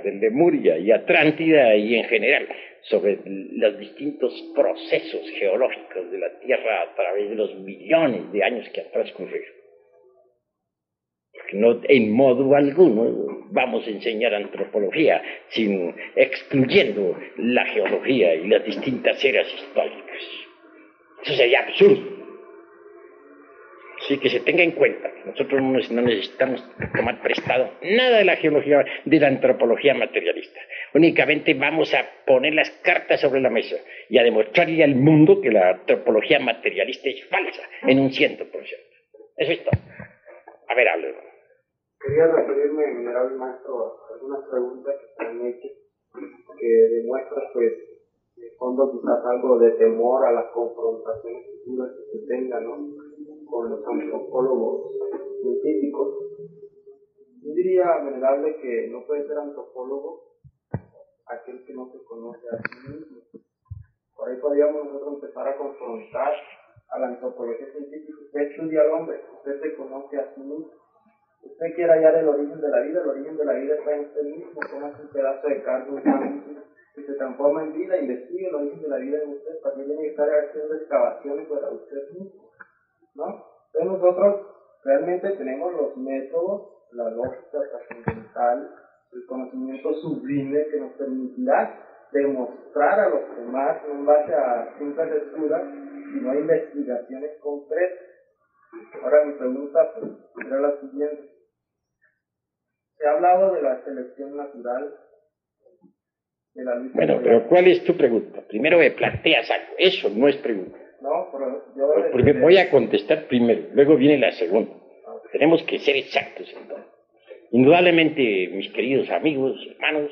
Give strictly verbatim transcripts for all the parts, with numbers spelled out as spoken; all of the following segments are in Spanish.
de Lemuria y Atlántida y en general sobre los distintos procesos geológicos de la Tierra a través de los millones de años que han transcurrido. Porque no, en modo alguno vamos a enseñar antropología sin excluyendo la geología y las distintas eras históricas. Eso sería absurdo. Así que se tenga en cuenta que nosotros no necesitamos tomar prestado nada de la geología, de la antropología materialista. Únicamente vamos a poner las cartas sobre la mesa y a demostrarle al mundo que la antropología materialista es falsa en un ciento por ciento. Eso es todo. A ver, hable. Quería referirme, venerable maestro, a algunas preguntas que se han hecho que demuestran, pues, de fondo quizás algo de temor a las confrontaciones futuras que se tengan, ¿no?, con los antropólogos científicos. Yo diría, venerable, que no puede ser antropólogo aquel que no se conoce a sí mismo. Por ahí podríamos nosotros empezar a confrontar a la antropología científica. Usted estudia al hombre, usted se conoce a sí mismo. Usted quiere hallar el origen de la vida, el origen de la vida está en usted mismo. Toma un pedazo de carne humana que se transforma en vida, investigue el origen de la vida en usted, para que tiene que estar haciendo excavaciones para usted mismo, ¿no? Entonces nosotros realmente tenemos los métodos, la lógica trascendental, el conocimiento sublime que nos permitirá demostrar a los demás, no en base a simples lecturas, sino a investigaciones concretas. Ahora mi pregunta pues, era la siguiente. Se ha hablado de la selección natural de la luz. Bueno, pero ¿cuál es tu pregunta? Primero me planteas algo. Eso no es pregunta. No, pero yo... Porque voy a contestar primero, luego viene la segunda. Okay. Tenemos que ser exactos en todo. Indudablemente, mis queridos amigos, hermanos,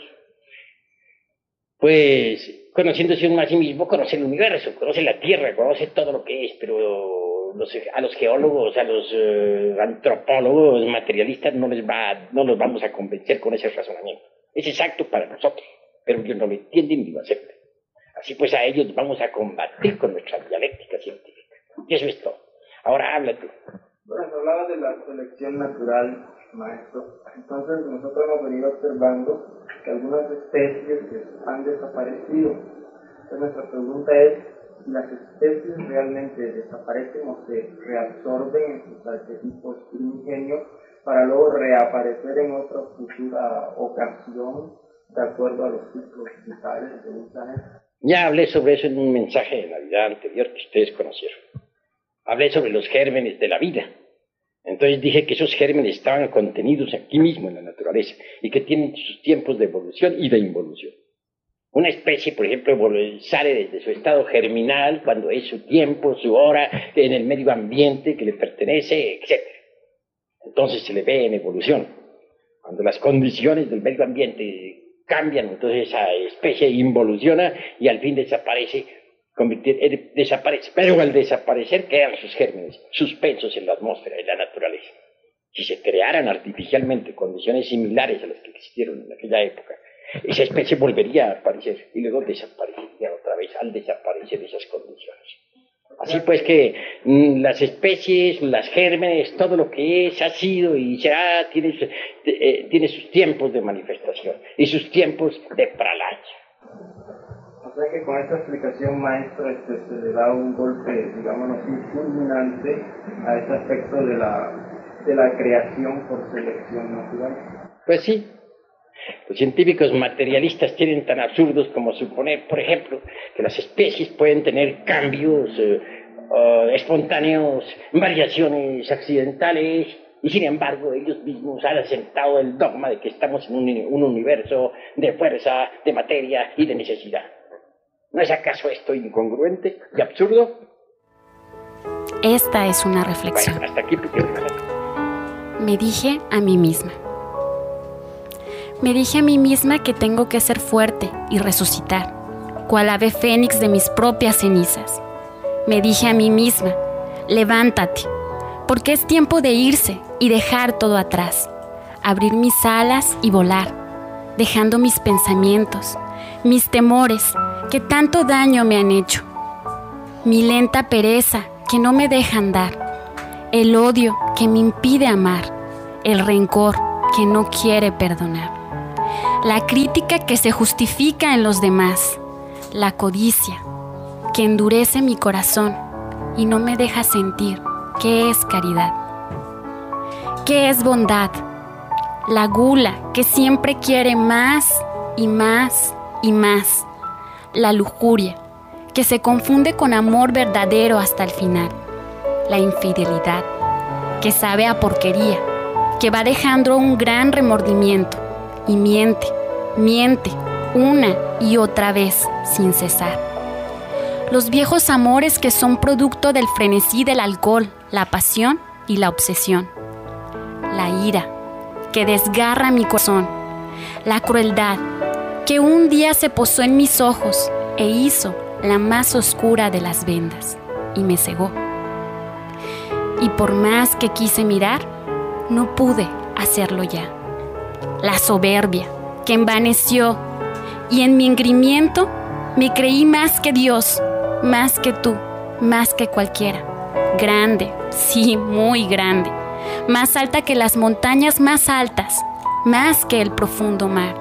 pues, conociéndose uno a sí mismo, conoce el universo, conoce la Tierra, conoce todo lo que es, pero los, a los geólogos, a los uh, antropólogos materialistas no les va, no los vamos a convencer con ese razonamiento. Es exacto para nosotros, pero ellos no lo entienden ni lo aceptan. Así pues, a ellos vamos a combatir con nuestra dialéctica científica. Y eso es todo. Ahora habla tú. Bueno, se hablaba de la selección natural, maestro. Entonces, nosotros hemos venido observando que algunas especies han desaparecido. Entonces, nuestra pregunta es, si las especies realmente desaparecen o se reabsorben en sus arquetipos primigenios para luego reaparecer en otra futura ocasión, de acuerdo a los ciclos vitales de un planeta. Ya hablé sobre eso en un mensaje de Navidad anterior que ustedes conocieron. Hablé sobre los gérmenes de la vida. Entonces dije que esos gérmenes estaban contenidos aquí mismo en la naturaleza y que tienen sus tiempos de evolución y de involución. Una especie, por ejemplo, sale desde su estado germinal cuando es su tiempo, su hora, en el medio ambiente que le pertenece, etcétera. Entonces se le ve en evolución. Cuando las condiciones del medio ambiente cambian, entonces esa especie involuciona y al fin desaparece, convirtier, desaparece. Pero al desaparecer quedan sus gérmenes, suspensos en la atmósfera, en la naturaleza. Si se crearan artificialmente condiciones similares a las que existieron en aquella época, esa especie volvería a aparecer y luego desaparecería otra vez al desaparecer esas condiciones. Así pues que mmm, las especies, las gérmenes, todo lo que es, ha sido y será, tiene, eh, tiene sus tiempos de manifestación y sus tiempos de pralaya. O sea que con esta explicación, maestro, este, se le da un golpe, digámoslo así, fulminante a este aspecto de la, de la creación por selección natural. Pues sí. Los científicos materialistas tienen tan absurdos como suponer, por ejemplo, que las especies pueden tener cambios eh, uh, espontáneos, variaciones accidentales, y sin embargo ellos mismos han asentado el dogma de que estamos en un, un universo de fuerza, de materia y de necesidad. ¿No es acaso esto incongruente y absurdo? Esta es una reflexión. Bueno, hasta aquí. Me dije a mí misma. Me dije a mí misma que tengo que ser fuerte y resucitar, cual ave fénix de mis propias cenizas. Me dije a mí misma, levántate, porque es tiempo de irse y dejar todo atrás, abrir mis alas y volar, dejando mis pensamientos, mis temores que tanto daño me han hecho, mi lenta pereza que no me deja andar, el odio que me impide amar, el rencor que no quiere perdonar. la crítica que se justifica en los demás, la codicia que endurece mi corazón y no me deja sentir qué es caridad, qué es bondad, la gula que siempre quiere más y más y más, la lujuria que se confunde con amor verdadero hasta el final, la infidelidad que sabe a porquería, que va dejando un gran remordimiento y miente, miente una y otra vez sin cesar. Los viejos amores que son producto del frenesí del alcohol, la pasión y la obsesión. La ira que desgarra mi corazón, la crueldad que un día se posó en mis ojos e hizo la más oscura de las vendas y me cegó. Y por más que quise mirar, no pude hacerlo ya. La soberbia que envaneció y en mi engrimiento me creí más que Dios, más que tú, más que cualquiera. Grande, sí, muy grande, más alta que las montañas más altas, más que el profundo mar.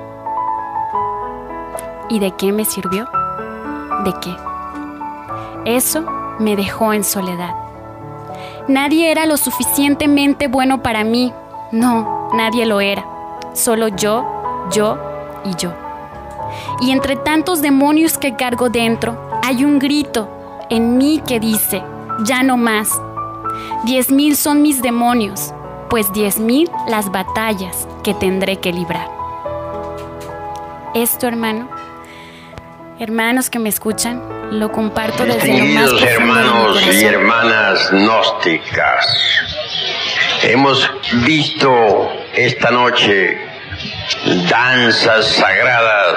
¿Y de qué me sirvió? ¿De qué? Eso me dejó en soledad. Nadie era lo suficientemente bueno para mí. No, nadie lo era. Solo yo, yo y yo. Y entre tantos demonios que cargo dentro, hay un grito en mí que dice, ya no más. Diez mil son mis demonios, pues diez mil las batallas que tendré que librar. Esto, hermano, hermanos que me escuchan, lo comparto desde lo más profundo de mi hermanos corazón. y hermanas gnósticas, hemos visto esta noche danzas sagradas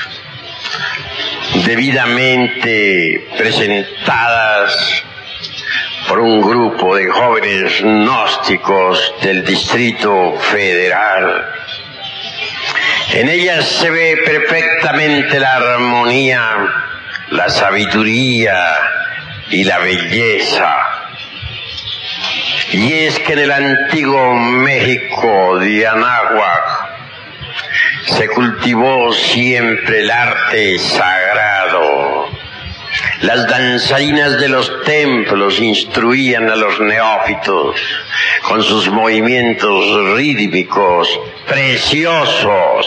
debidamente presentadas por un grupo de jóvenes gnósticos del Distrito Federal. En ellas se ve perfectamente la armonía, la sabiduría y la belleza. Y es que en el antiguo México de Anáhuac se cultivó siempre el arte sagrado. Las danzarinas de los templos instruían a los neófitos con sus movimientos rítmicos preciosos.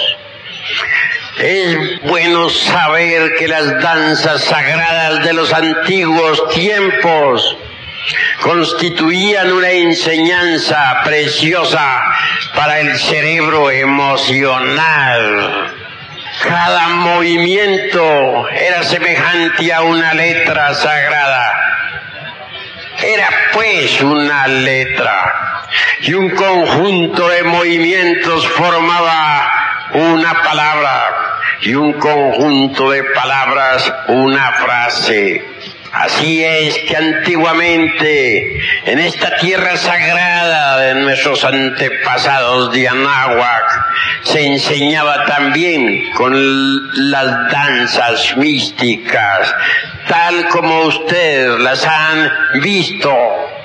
Es bueno saber que las danzas sagradas de los antiguos tiempos constituían una enseñanza preciosa para el cerebro emocional. Cada movimiento era semejante a una letra sagrada. Era pues una letra, y un conjunto de movimientos formaba una palabra, y un conjunto de palabras una frase. Así es que antiguamente, en esta tierra sagrada de nuestros antepasados de Anáhuac, se enseñaba también con las danzas místicas, tal como ustedes las han visto.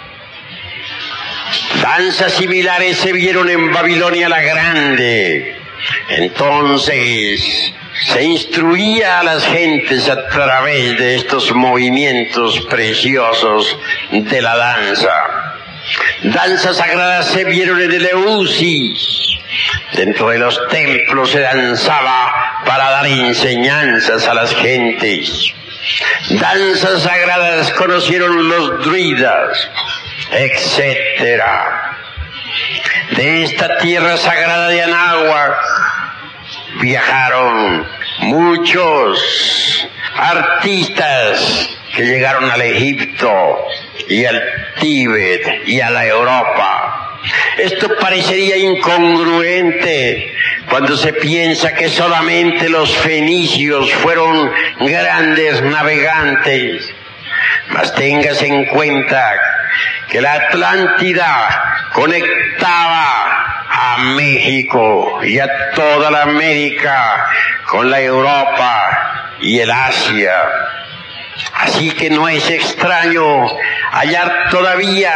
Danzas similares se vieron en Babilonia la Grande. Entonces se instruía a las gentes a través de estos movimientos preciosos de la danza. Danzas sagradas se vieron en Eleusis. Dentro de los templos se danzaba para dar enseñanzas a las gentes. Danzas sagradas conocieron los druidas, etcétera. De esta tierra sagrada de Anáhuac viajaron muchos artistas que llegaron al Egipto y al Tíbet y a la Europa. Esto parecería incongruente cuando se piensa que solamente los fenicios fueron grandes navegantes. Mas téngase en cuenta que la Atlántida conectaba a México y a toda la América con la Europa y el Asia. Así que no es extraño hallar todavía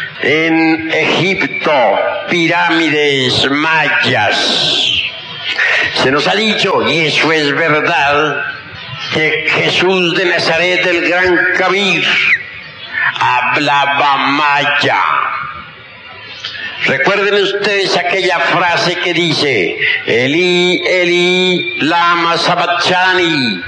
en Egipto pirámides mayas. Se nos ha dicho, y eso es verdad, que Jesús de Nazaret, del Gran Kabir, hablaba maya. Recuerden ustedes aquella frase que dice, Eli, Eli, lama sabachthani,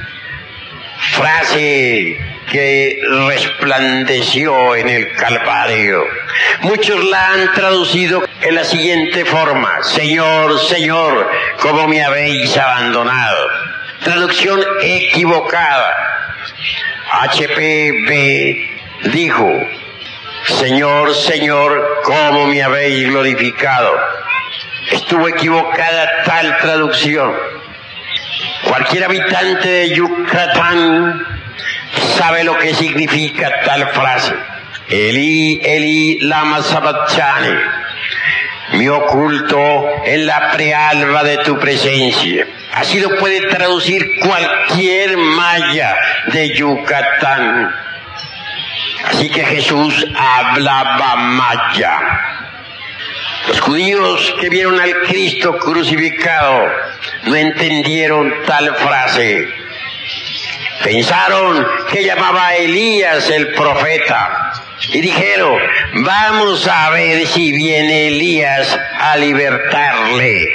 frase que resplandeció en el Calvario. Muchos la han traducido en la siguiente forma, Señor, Señor, ¿cómo me habéis abandonado? Traducción equivocada. H P B dijo, Señor, Señor, ¿cómo me habéis glorificado? Estuvo equivocada tal traducción. Cualquier habitante de Yucatán sabe lo que significa tal frase. Eli, Eli, lama sabachthani. Me oculto en la prealba de tu presencia. Así lo puede traducir cualquier maya de Yucatán. Así que Jesús hablaba maya. Los judíos que vieron al Cristo crucificado no entendieron tal frase. Pensaron que llamaba a Elías el profeta y dijeron, vamos a ver si viene Elías a libertarle.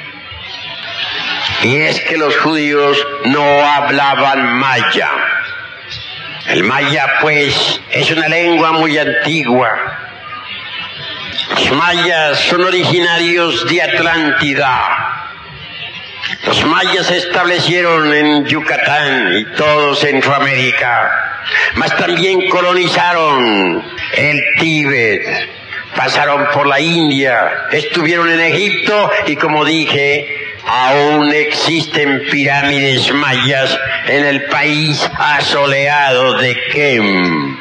Y es que los judíos no hablaban maya. El maya, pues, es una lengua muy antigua. Los mayas son originarios de Atlántida. Los mayas se establecieron en Yucatán y todo Centroamérica, mas también colonizaron el Tíbet, pasaron por la India, estuvieron en Egipto y, como dije, aún existen pirámides mayas en el país asoleado de Kem.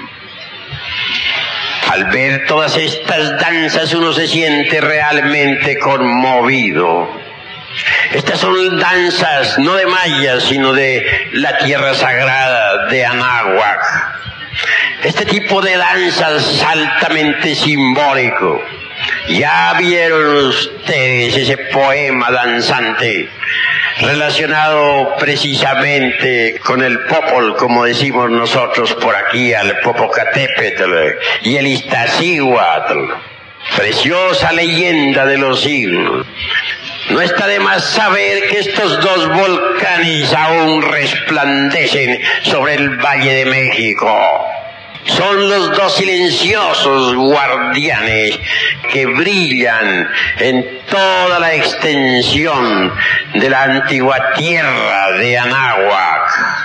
Al ver todas estas danzas uno se siente realmente conmovido. Estas son danzas no de mayas, sino de la tierra sagrada de Anáhuac. Este tipo de danzas es altamente simbólico. Ya vieron ustedes ese poema danzante relacionado precisamente con el Popol, como decimos nosotros por aquí, al Popocatépetl y el Iztaccíhuatl. Preciosa leyenda de los siglos. No está de más saber que estos dos volcanes aún resplandecen sobre el Valle de México. Son los dos silenciosos guardianes que brillan en toda la extensión de la antigua tierra de Anáhuac.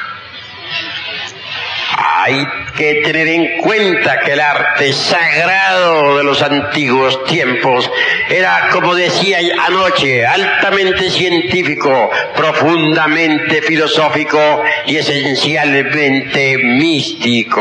Hay que tener en cuenta que el arte sagrado de los antiguos tiempos era, como decía anoche, altamente científico, profundamente filosófico y esencialmente místico.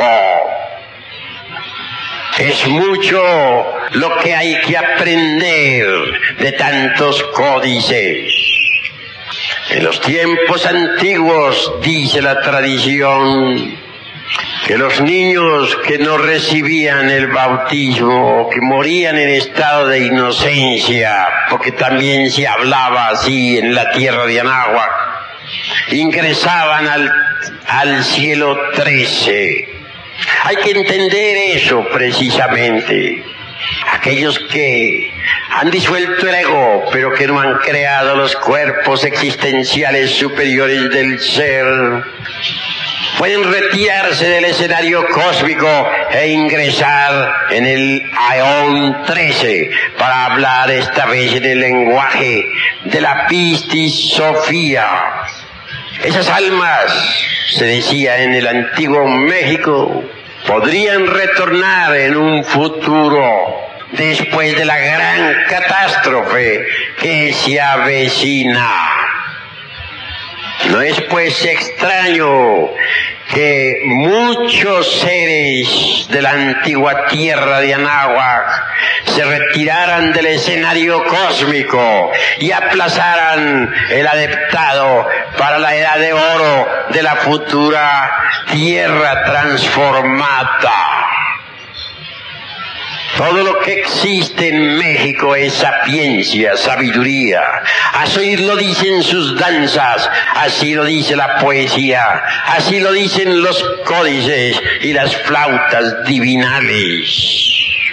Es mucho lo que hay que aprender de tantos códices. En los tiempos antiguos, dice la tradición, que los niños que no recibían el bautismo, que morían en estado de inocencia, porque también se hablaba así en la tierra de Anáhuac, ingresaban al, al cielo trece. Hay que entender eso precisamente. Aquellos que han disuelto el ego, pero que no han creado los cuerpos existenciales superiores del ser, pueden retirarse del escenario cósmico e ingresar en el Aeón trece para hablar esta vez en el lenguaje de la Pistis Sofía. Esas almas, se decía en el antiguo México, podrían retornar en un futuro después de la gran catástrofe que se avecina. No es pues extraño que muchos seres de la antigua tierra de Anáhuac se retiraran del escenario cósmico y aplazaran el adeptado para la edad de oro de la futura tierra transformada. Todo lo que existe en México es sapiencia, sabiduría. Así lo dicen sus danzas, así lo dice la poesía, así lo dicen los códices y las flautas divinales.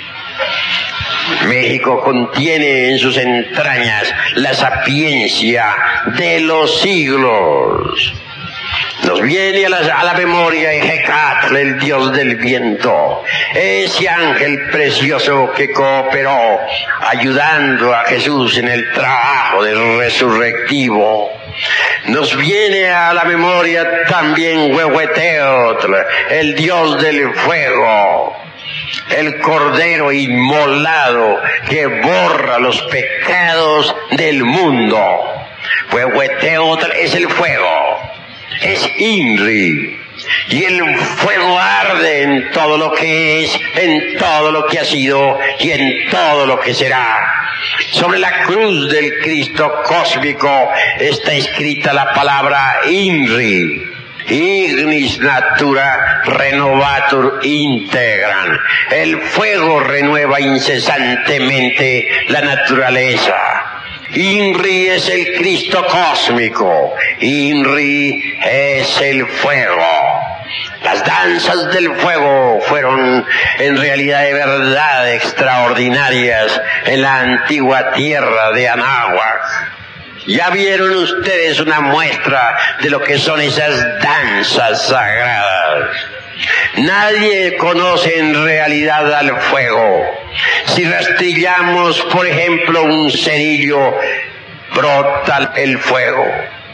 México contiene en sus entrañas la sapiencia de los siglos. Nos viene a la, a la memoria Ejecatl, el dios del viento, ese ángel precioso que cooperó ayudando a Jesús en el trabajo del resurrectivo. Nos viene a la memoria también Huehueteotl, el dios del fuego, el cordero inmolado que borra los pecados del mundo. Huehueteotl es el fuego. Es Inri, y el fuego arde en todo lo que es, en todo lo que ha sido y en todo lo que será. Sobre la cruz del Cristo cósmico está escrita la palabra Inri, Ignis natura renovatur integran. El fuego renueva incesantemente la naturaleza. Inri es el Cristo cósmico, Inri es el fuego. Las danzas del fuego fueron en realidad de verdad extraordinarias en la antigua tierra de Anáhuac. Ya vieron ustedes una muestra de lo que son esas danzas sagradas. Nadie conoce en realidad al fuego. Si rastrillamos, por ejemplo, un cerillo, brota el fuego.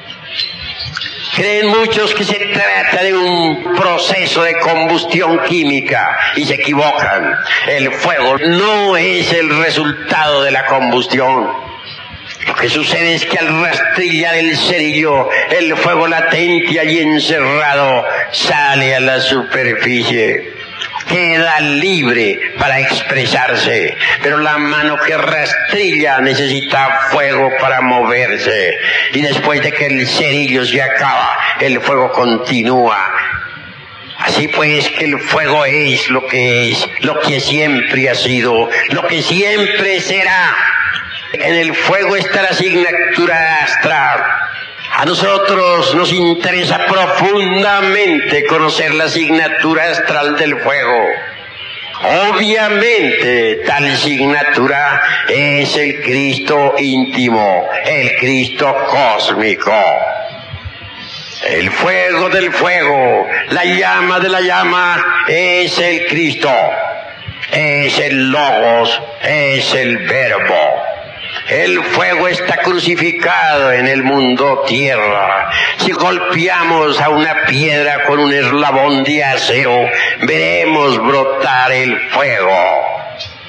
Creen muchos que se trata de un proceso de combustión química y se equivocan. El fuego no es el resultado de la combustión. Lo que sucede es que al rastrillar el cerillo, el fuego latente allí encerrado sale a la superficie. Queda libre para expresarse, pero la mano que rastrilla necesita fuego para moverse. Y después de que el cerillo se acaba, el fuego continúa. Así pues que el fuego es lo que es, lo que siempre ha sido, lo que siempre será. En el fuego está la asignatura astral. A nosotros nos interesa profundamente conocer la asignatura astral del fuego. Obviamente, tal asignatura es el Cristo íntimo, el Cristo cósmico. El fuego del fuego, la llama de la llama, es el Cristo, es el Logos, es el Verbo. El fuego está crucificado en el mundo tierra. Si golpeamos a una piedra con un eslabón de acero, veremos brotar el fuego.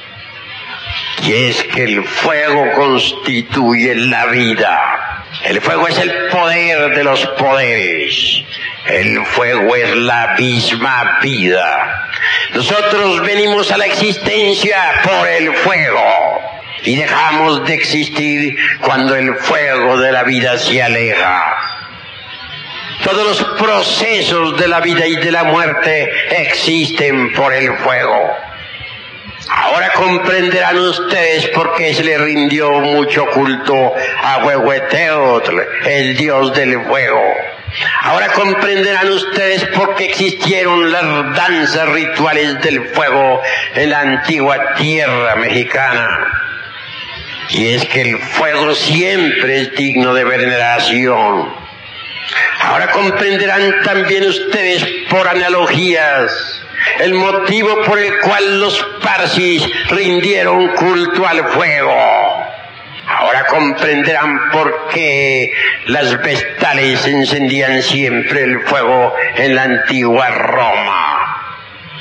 Y es que el fuego constituye la vida. El fuego es el poder de los poderes. El fuego es la misma vida. Nosotros venimos a la existencia por el fuego. Y dejamos de existir cuando el fuego de la vida se aleja. Todos los procesos de la vida y de la muerte existen por el fuego. Ahora comprenderán ustedes por qué se le rindió mucho culto a Huehueteotl, el dios del fuego. Ahora comprenderán ustedes por qué existieron las danzas rituales del fuego en la antigua tierra mexicana. Y es que el fuego siempre es digno de veneración. Ahora comprenderán también ustedes por analogías el motivo por el cual los parsis rindieron culto al fuego. Ahora comprenderán por qué las vestales encendían siempre el fuego en la antigua Roma.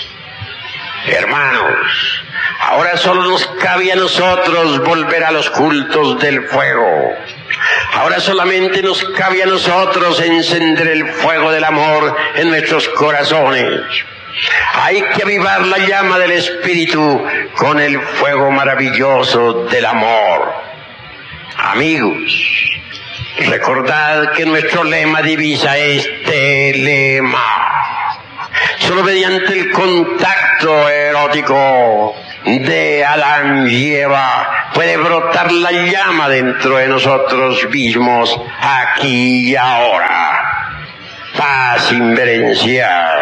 Hermanos, ahora solo nos cabe a nosotros volver a los cultos del fuego. Ahora solamente nos cabe a nosotros encender el fuego del amor en nuestros corazones. Hay que avivar la llama del Espíritu con el fuego maravilloso del amor. Amigos, recordad que nuestro lema divisa este lema. Solo mediante el contacto erótico de Adán y Eva, puede brotar la llama dentro de nosotros mismos, aquí y ahora. Paz inverencial.